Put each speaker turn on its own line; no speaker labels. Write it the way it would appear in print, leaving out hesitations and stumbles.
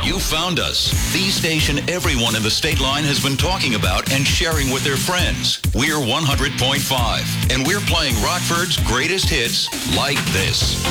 You found us. The station everyone in the state line has been talking about and sharing with their friends. We're 100.5, and we're playing Rockford's greatest hits like this.